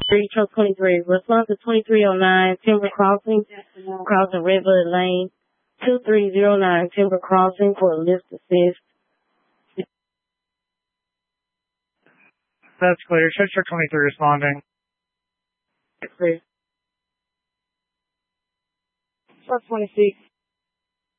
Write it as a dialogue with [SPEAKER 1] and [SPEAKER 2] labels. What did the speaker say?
[SPEAKER 1] Truck 23. Response to 2309 Timber Crossing, crossing Redbud Lane. 2309 Timber Crossing for a lift assist.
[SPEAKER 2] That's clear. Sheds Truck 23 responding.
[SPEAKER 1] Clear.
[SPEAKER 3] Truck 26.